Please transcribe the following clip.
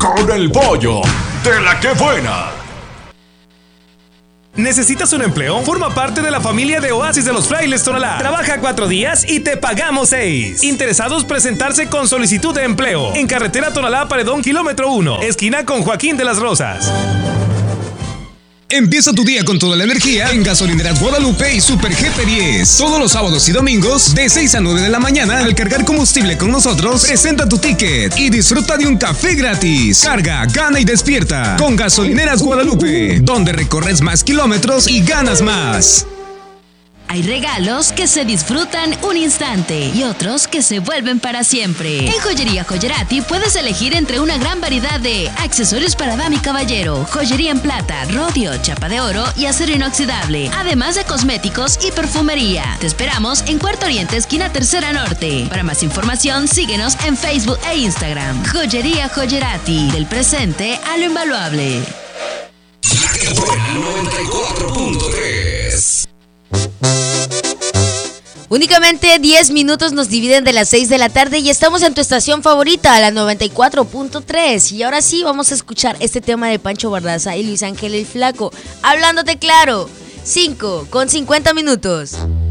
con el pollo de la que buena. ¿Necesitas un empleo? Forma parte de la familia de Oasis de los Frailes Tonalá. Trabaja 4 días y te pagamos 6. Interesados presentarse con solicitud de empleo. En carretera Tonalá Paredón, kilómetro 1, esquina con Joaquín de las Rosas. Empieza tu día con toda la energía en Gasolineras Guadalupe y Super GP10. Todos los sábados y domingos, de 6 a 9 de la mañana, al cargar combustible con nosotros, presenta tu ticket y disfruta de un café gratis. Carga, gana y despierta con Gasolineras Guadalupe, donde recorres más kilómetros y ganas más. Hay regalos que se disfrutan un instante y otros que se vuelven para siempre. En Joyería Joyerati puedes elegir entre una gran variedad de accesorios para dama y caballero, joyería en plata, rodio, chapa de oro y acero inoxidable, además de cosméticos y perfumería. Te esperamos en Cuarto Oriente, esquina Tercera Norte. Para más información, síguenos en Facebook e Instagram. Joyería Joyerati, del presente a lo invaluable. La que buena 94.3. Únicamente 10 minutos nos dividen de las 6 de la tarde y estamos en tu estación favorita, la 94.3. Y ahora sí vamos a escuchar este tema de Pancho Barraza y Luis Ángel el Flaco. Hablándote claro, 5:50.